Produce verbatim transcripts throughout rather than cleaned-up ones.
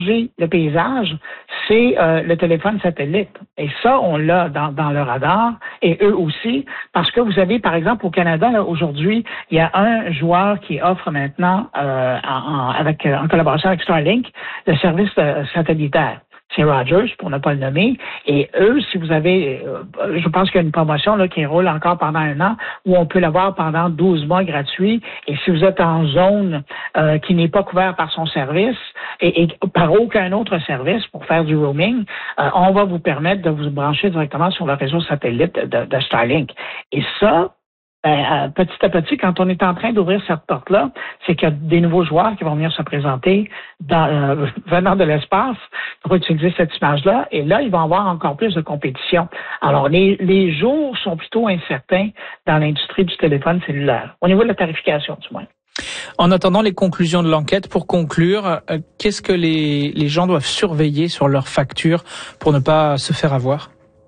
le paysage, c'est euh, le téléphone satellite. Et ça, on l'a dans, dans le radar, et eux aussi, parce que vous avez, par exemple, au Canada, là, aujourd'hui, il y a un joueur qui offre maintenant, euh, en, en, avec, en collaboration avec Starlink, le service euh, satellitaire. C'est Rogers, pour ne pas le nommer. Et eux, si vous avez, euh, je pense qu'il y a une promotion là qui roule encore pendant un an, où on peut l'avoir pendant douze mois gratuit. Et si vous êtes en zone euh, qui n'est pas couverte par son service et, et par aucun autre service pour faire du roaming, euh, on va vous permettre de vous brancher directement sur le réseau satellite de, de Starlink. Et ça, Ben, petit à petit, quand on est en train d'ouvrir cette porte-là, c'est qu'il y a des nouveaux joueurs qui vont venir se présenter dans, euh, venant de l'espace pour utiliser cette image-là. Et là, il va y avoir encore plus de compétition. Alors, les, les jours sont plutôt incertains dans l'industrie du téléphone cellulaire, au niveau de la tarification, du moins. En attendant les conclusions de l'enquête, pour conclure, euh, qu'est-ce que les, les gens doivent surveiller sur leurs factures pour ne pas se faire avoir?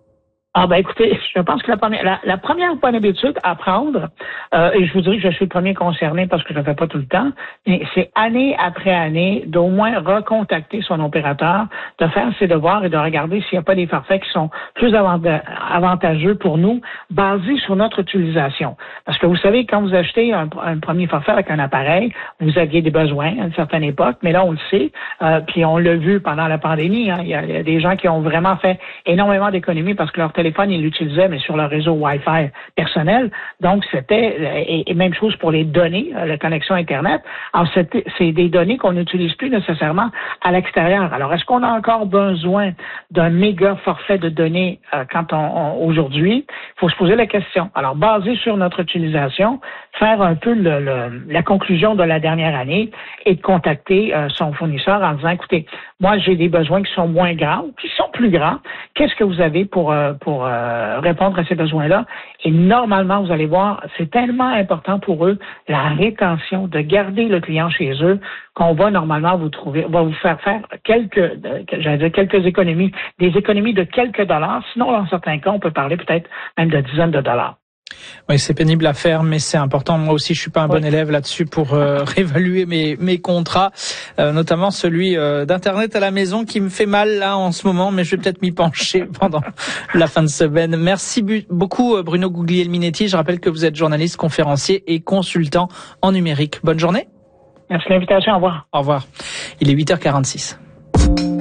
Ah ben écoutez, je pense que la première, la, la première bonne habitude à prendre, euh, et je vous dirais que je suis le premier concerné parce que je ne le fais pas tout le temps, mais c'est année après année d'au moins recontacter son opérateur, de faire ses devoirs et de regarder s'il n'y a pas des forfaits qui sont plus avantageux pour nous, basés sur notre utilisation. Parce que vous savez, quand vous achetez un, un premier forfait avec un appareil, vous aviez des besoins à une certaine époque, mais là on le sait, euh, puis on l'a vu pendant la pandémie, hein, il y a, il y a des gens qui ont vraiment fait énormément d'économies parce que leur téléphone, ils l'utilisaient, mais sur leur réseau Wi-Fi personnel. Donc, c'était, et, et même chose pour les données, la connexion Internet. Alors, c'était, c'est des données qu'on n'utilise plus nécessairement à l'extérieur. Alors, est-ce qu'on a encore besoin d'un méga forfait de données euh, quand on, on aujourd'hui? Il faut se poser la question. Alors, basé sur notre utilisation, faire un peu le, le, la conclusion de la dernière année et de contacter euh, son fournisseur en disant, écoutez, moi, j'ai des besoins qui sont moins grands ou qui sont plus grands. Qu'est-ce que vous avez pour, euh, pour pour euh, répondre à ces besoins-là. Et normalement, vous allez voir, c'est tellement important pour eux, la rétention, de garder le client chez eux, qu'on va normalement vous trouver, va vous faire faire quelques, euh, j'allais dire quelques économies, des économies de quelques dollars. Sinon, dans certains cas, on peut parler peut-être même de dizaines de dollars. Oui, c'est pénible à faire, mais c'est important. Moi aussi, je suis pas un oui. bon élève là-dessus pour euh, réévaluer mes mes contrats, euh, notamment celui euh, d'internet à la maison qui me fait mal là en ce moment, mais je vais peut-être m'y pencher pendant la fin de semaine. Merci bu- beaucoup Bruno Guglielminetti. Je rappelle que vous êtes journaliste, conférencier et consultant en numérique. Bonne journée. Merci de l'invitation. Au revoir. Au revoir. Il est huit heures quarante-six.